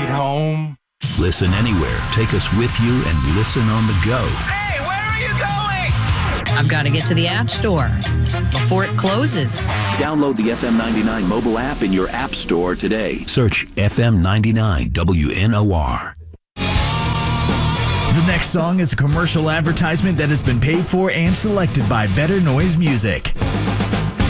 Sweet home. Listen anywhere. Take us with you and listen on the go. Hey, where are you going? I've got to get to the App Store before it closes. Download the FM 99 mobile app in your app store today. Search FM 99 WNOR. The next song is a commercial advertisement that has been paid for and selected by Better Noise Music.